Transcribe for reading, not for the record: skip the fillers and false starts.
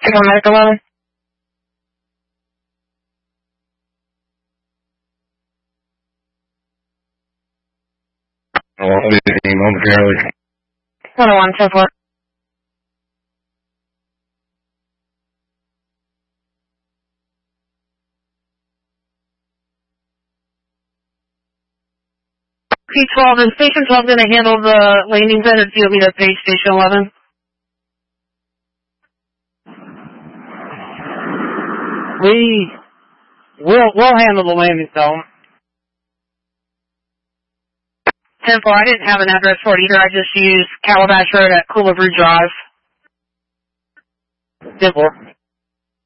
Medic 11. I'll be momentarily. 101, 10-4. P12, is Station 12 going to handle the landing zone, or do you want me to page Station 11? We'll handle the landing zone. 10-4, I didn't have an address for it either. I just used Calabash Road at Coolabrew Drive. 10-4.